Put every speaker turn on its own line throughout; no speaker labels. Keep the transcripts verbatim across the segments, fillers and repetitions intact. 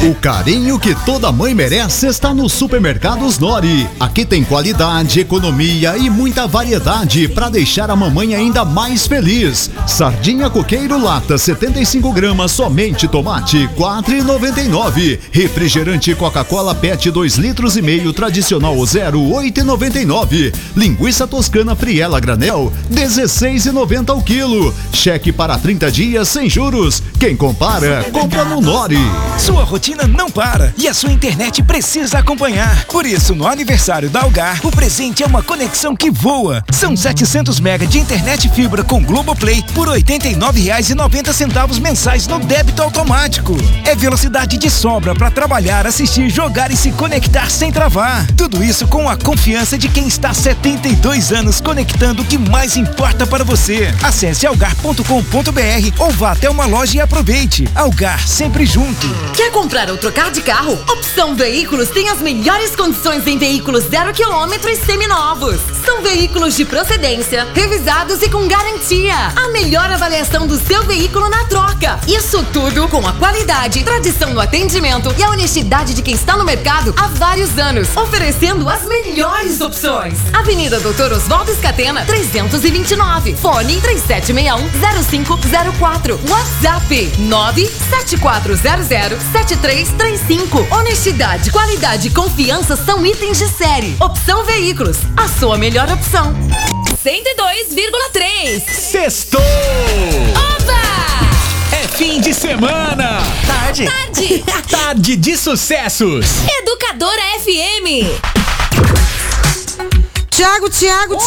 O carinho que toda mãe merece está no Supermercados Nori. Aqui tem qualidade, economia e muita variedade para deixar a mamãe ainda mais feliz. Sardinha coqueiro lata setenta e cinco gramas, somente tomate quatro reais e noventa e nove centavos. Refrigerante Coca-Cola Pet dois litros e meio tradicional zero oito reais e noventa e nove centavos. Linguiça toscana Friela granel dezesseis reais e noventa centavos o quilo. Cheque para trinta dias sem juros. Quem compara, compra no Nori.
Sua rotina não para e a sua internet precisa acompanhar. Por isso, no aniversário da Algar, o presente é uma conexão que voa. São setecentos megas de internet fibra com Globoplay por oitenta e nove reais e noventa centavos mensais no débito automático. É velocidade de sobra para trabalhar, assistir, jogar e se conectar sem travar. Tudo isso com a confiança de quem está há setenta e dois anos conectando o que mais importa para você. Acesse algar ponto com ponto br ou vá até uma loja e aproveite. Algar, sempre junto.
Quer comprar ou trocar de carro? Opção Veículos tem as melhores condições em veículos zero quilômetro e seminovos. São veículos de procedência, revisados e com garantia. A melhor avaliação do seu veículo na troca. Isso tudo com a qualidade, tradição no atendimento e a honestidade de quem está no mercado há vários anos, oferecendo as melhores opções. Avenida Doutor Oswaldo Escatena, trezentos e vinte e nove. Fone três sete seis um zero cinco zero quatro. WhatsApp nove sete quatro zero zero sete três três cinco. Honestidade, qualidade e confiança são itens de série. Opção Veículos, a sua melhor opção.
cento e dois vírgula três.
Sextou!
Oba!
É fim de semana!
Tarde! Tarde!
Tarde de sucessos!
Educadora F M!
Tiago, Tiago,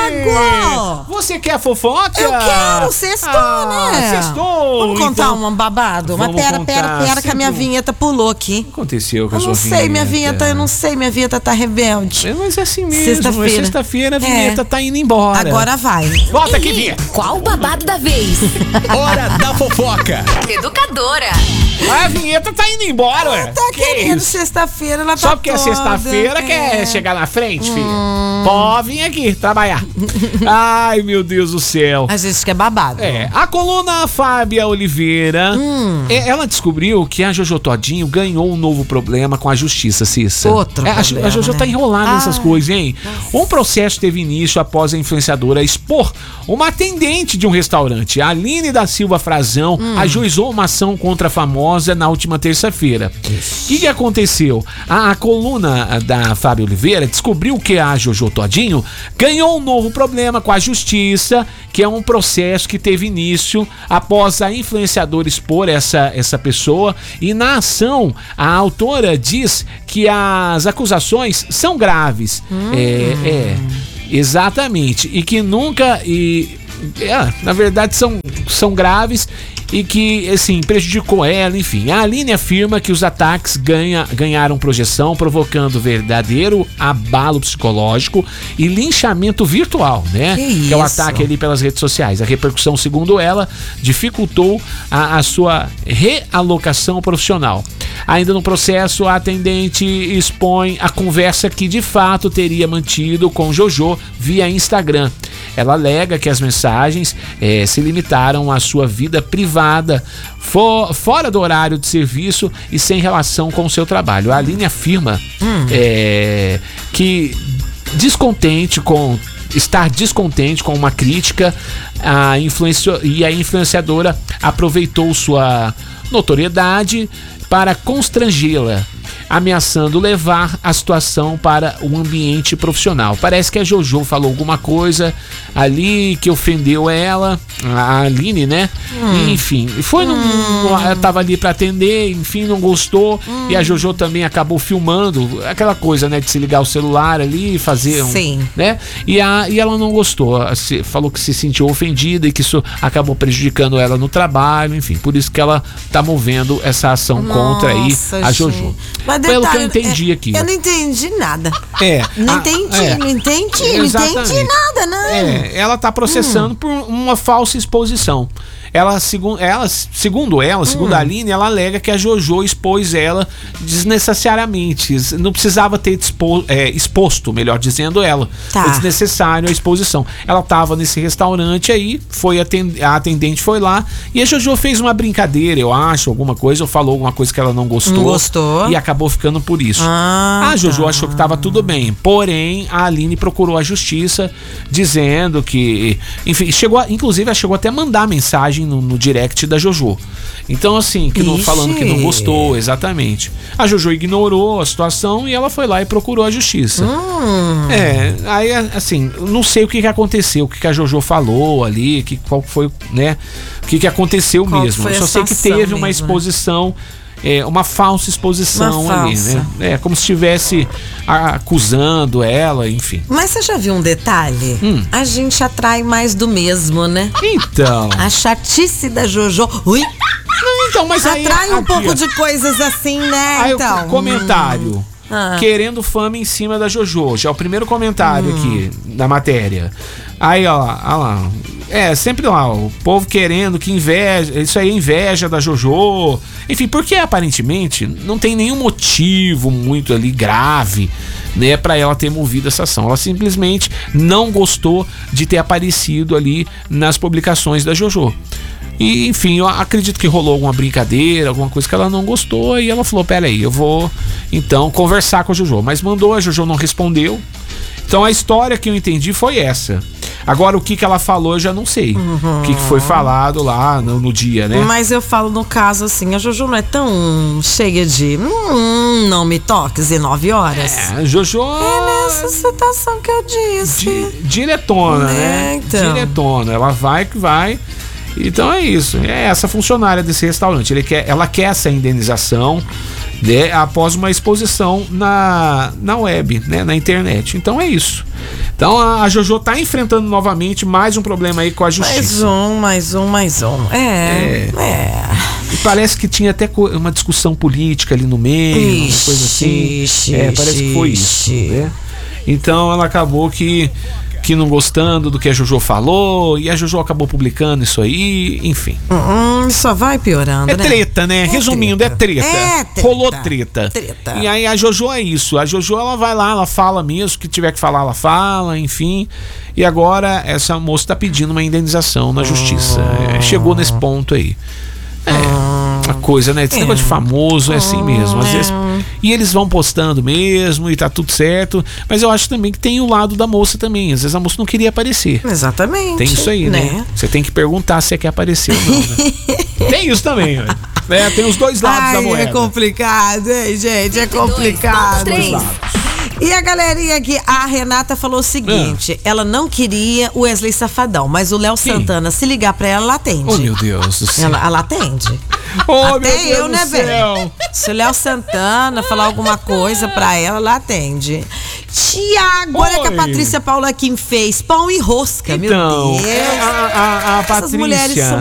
Tiago!
Você quer fofoca?
Eu quero, sextou,
ah,
né?
Sextou!
Vamos contar
então...
um babado? Mas pera,
contar,
pera, pera, que a minha
sempre...
vinheta pulou aqui.
O que aconteceu com a
eu
sua
não
vinheta?
sei, minha vinheta, eu não sei, minha vinheta tá rebelde.
É, mas é assim mesmo,
Sexta-feira.
é sexta-feira, a vinheta
é.
tá indo embora.
Agora vai.
Volta aqui, vinheta.
Qual o babado da vez?
Hora da fofoca.
Educadora.
A vinheta tá indo embora, ué.
Tá
que
querendo
isso?
Sexta-feira, ela tá
Só porque é sexta-feira
é.
quer chegar na frente, filha. Hum. Pode vir aqui trabalhar. Ai, meu Deus do céu.
A gente quer babado.
É, a coluna Fábia Oliveira, hum. ela descobriu que a Jojo Todinho ganhou um novo problema com a justiça, Cissa.
Outro
é,
problema,
a Jojo
né?
tá enrolada
ah,
nessas coisas, hein? Nossa. Um processo teve início após a influenciadora expor uma atendente de um restaurante. A Aline da Silva Frazão hum. ajuizou uma ação contra a famosa na última terça-feira. O que, que aconteceu? A, a coluna da Fábia Oliveira descobriu que a Jojo Todinho ganhou um novo problema com a justiça, que é um processo que teve início após a influenciadora expor essa, essa pessoa, e na ação a autora diz que as acusações são graves. Hum. É, é, exatamente, e que nunca e é, na verdade são, são graves e que, assim, prejudicou ela, enfim. A Aline afirma que os ataques ganha, ganharam projeção, provocando verdadeiro abalo psicológico e linchamento virtual, né? Que, que é o ataque ali pelas redes sociais. A repercussão, segundo ela, dificultou a, a sua realocação profissional. Ainda no processo, a atendente expõe a conversa que de fato teria mantido com Jojo via Instagram. Ela alega que as mensagens eh, se limitaram à sua vida privada, for, fora do horário de serviço e sem relação com o seu trabalho. A Aline afirma hum. eh, que descontente com estar descontente com uma crítica, a influencio, e a influenciadora aproveitou sua notoriedade para constrangê-la, ameaçando levar a situação para o ambiente profissional. Parece que a Jojo falou alguma coisa ali que ofendeu ela, a Aline, né? Hum. Enfim, foi num, hum. ela tava ali para atender, enfim, não gostou. Hum. E a Jojo também acabou filmando, aquela coisa, né, de se ligar o celular ali e fazer um,
Sim.
né? E, a, e ela não gostou, se, falou que se sentiu ofendida e que isso acabou prejudicando ela no trabalho, enfim, por isso que ela tá movendo essa ação
Nossa,
contra aí a Jojo.
Mas
Pelo
detalhe,
que eu entendi
é,
aqui.
Eu não entendi nada.
É.
Não
a,
entendi,
é,
não entendi, não entendi nada, não.
É, ela tá processando hum. por uma falsa exposição. ela, segun, ela segundo ela, segundo
Hum.
a Aline, ela alega que a JoJo expôs ela desnecessariamente. Não precisava ter expo, é, exposto, melhor dizendo ela.
Tá.
Foi desnecessário a exposição. Ela tava nesse restaurante aí, foi atend, a atendente foi lá e a JoJo fez uma brincadeira, eu acho, alguma coisa, ou falou alguma coisa que ela não gostou.
Não gostou.
E acabou ficando por isso.
Ah,
a JoJo
tá.
achou que tava tudo bem. Porém, a Aline procurou a justiça dizendo que, enfim, chegou a, inclusive ela chegou até a mandar mensagem no, no direct da JoJo. Então, assim, que não,
Ixi.
falando que não gostou, exatamente. A JoJo ignorou a situação e ela foi lá e procurou a justiça.
Hum.
É, aí, assim, não sei o que que aconteceu, o que que a JoJo falou ali, que, qual foi, né, o que que aconteceu
Qual
mesmo.
foi a
Só sei que
situação
teve uma
mesmo, né?
exposição, é, uma falsa exposição
Uma
ali,
falsa.
né? É, como se estivesse acusando ela, enfim.
Mas você já viu um detalhe?
Hum.
A gente atrai mais do mesmo, né?
Então,
A chatice da JoJo. Ui,
então, mas aí
atrai um
aqui,
pouco
ó,
de coisas assim, né?
aí
então.
o comentário.
Ah.
Querendo fama em cima da JoJo. Já é o primeiro comentário
Hum.
aqui da matéria. Aí, ó, ó lá. É, sempre lá, o povo querendo que inveja. Isso aí é inveja da JoJo. Enfim, porque aparentemente não tem nenhum motivo muito ali grave, né, pra ela ter movido essa ação. Ela simplesmente não gostou de ter aparecido ali nas publicações da JoJo. E, enfim, eu acredito que rolou alguma brincadeira, alguma coisa que ela não gostou, e ela falou, peraí, eu vou então conversar com a JoJo. Mas mandou, a JoJo não respondeu. Então a história que eu entendi foi essa. Agora o que que ela falou eu já não sei.
Uhum.
O que que foi falado lá no, no dia, né?
Mas eu falo no caso assim, a JoJo não é tão cheia de hum, não me toques em nove horas.
É, a JoJo
É nessa situação que eu disse.
di, diretona,
É,
né?
então.
Diretona. Ela vai que vai. Então é isso. É essa funcionária desse restaurante. Ele quer, ela quer essa indenização, né, após uma exposição na, na web, né, na internet. Então é isso. Então a, a JoJo tá enfrentando novamente mais um problema aí com a
Mais
justiça.
um, mais um, mais um. É, é.
E parece que tinha até co- uma discussão política ali no meio, uma coisa assim.
Ixi,
É, parece que foi isso,
ixi.
né? Então ela acabou que que não gostando do que a JoJo falou, e a JoJo acabou publicando isso aí, enfim.
Hum, só vai piorando,
É
né?
treta, né?
É
Resumindo,
treta.
é treta.
É treta.
Rolou treta.
Treta.
E aí a JoJo é isso. A JoJo, ela vai lá, ela fala mesmo, que tiver que falar, ela fala, enfim. E agora essa moça tá pedindo uma indenização na justiça. É, chegou nesse ponto aí. É, a coisa, né? Esse negócio de famoso é assim mesmo. Às vezes, e eles vão postando mesmo e tá tudo certo. Mas eu acho também que tem o lado da moça também. Às vezes a moça não queria aparecer.
Exatamente.
Tem isso aí, né? Você tem que perguntar se quer aparecer ou não, né? Tem isso também, né? É, tem os dois lados
Ai,
da moeda.
é complicado, hein, gente? É complicado.
três.
E a galerinha aqui, a Renata falou o seguinte: ela não queria o Wesley Safadão, mas o Léo
Quem?
Santana, se ligar pra ela, ela atende.
Oh, meu Deus do céu.
Ela, ela atende.
Oh,
Até
meu Deus
eu,
do
né,
céu.
velho? Se o Léo Santana falar alguma coisa pra ela, ela atende. Tiago, olha que a
Oi.
Patrícia Paula Kim fez. Pão e rosca,
Então,
meu Deus.
é, a, a, a
Essas mulheres
Patrícia.
são